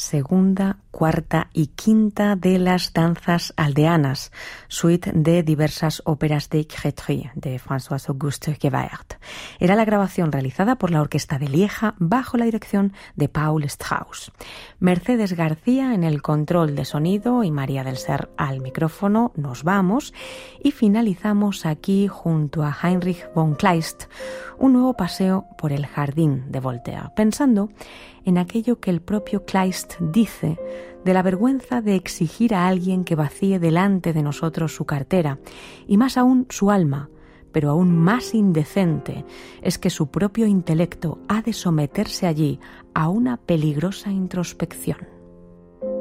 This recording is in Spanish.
segunda, cuarta y quinta de las danzas aldeanas, suite de diversas óperas de Créteil de François-Auguste Gevaert. Era la grabación realizada por la Orquesta de Lieja bajo la dirección de Paul Strauss. Mercedes García en el control de sonido y María del Ser al micrófono. Nos vamos y finalizamos aquí junto a Heinrich von Kleist un nuevo paseo por el jardín de Voltaire, pensando en aquello que el propio Kleist dice de la vergüenza de exigir a alguien que vacíe delante de nosotros su cartera, y más aún su alma, pero aún más indecente es que su propio intelecto ha de someterse allí a una peligrosa introspección.